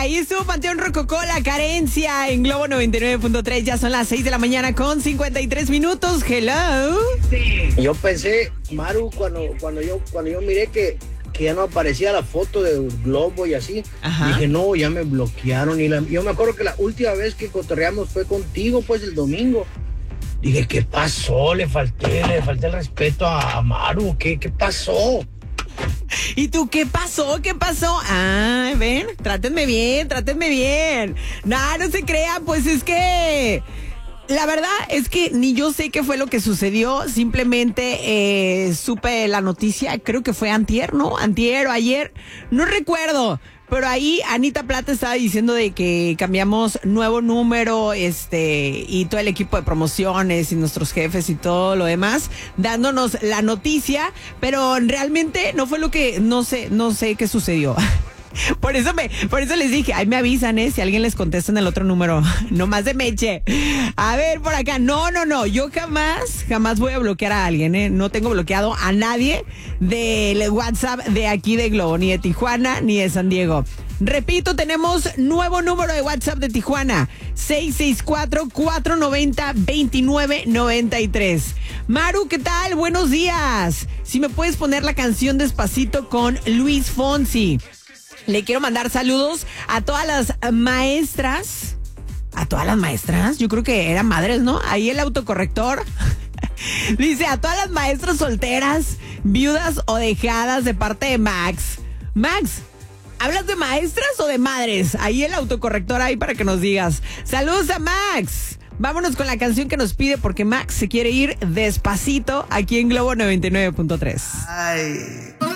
Ahí estuvo Panteón Rococó, La Carencia en Globo 99.3. Ya son las 6 de la mañana con 53 minutos. Hello. Yo pensé, Maru, cuando yo miré que ya no aparecía la foto del Globo y así, dije, no, ya me bloquearon. Yo me acuerdo que la última vez que cotorreamos fue contigo, pues el domingo. Dije, ¿qué pasó? Le falté el respeto a Maru. ¿Qué pasó? ¿Y tú qué pasó? ¿Qué pasó? Ah, ven, trátenme bien. No se crean, pues es que la verdad es que ni yo sé qué fue lo que sucedió. Simplemente supe la noticia, creo que fue antier, ¿no? Antier o ayer, no recuerdo. Pero ahí Anita Plata estaba diciendo de que cambiamos nuevo número, y todo el equipo de promociones y nuestros jefes y todo lo demás, dándonos la noticia, pero realmente no fue lo que, no sé qué sucedió. Por eso les dije, ahí me avisan, si alguien les contesta en el otro número, no más de Meche. A ver, por acá, no, yo jamás voy a bloquear a alguien, no tengo bloqueado a nadie del WhatsApp de aquí de Globo, ni de Tijuana, ni de San Diego. Repito, tenemos nuevo número de WhatsApp de Tijuana, 664-490-2993. Maru, ¿qué tal? Buenos días. Si me puedes poner la canción Despacito con Luis Fonsi. Le quiero mandar saludos a todas las maestras. ¿A todas las maestras? Yo creo que eran madres, ¿no? Ahí el autocorrector dice, a todas las maestras solteras, viudas o dejadas, de parte de Max. Max, ¿hablas de maestras o de madres? Ahí el autocorrector ahí para que nos digas. Saludos a Max. Vámonos con la canción que nos pide porque Max se quiere ir despacito aquí en Globo 99.3. Ay.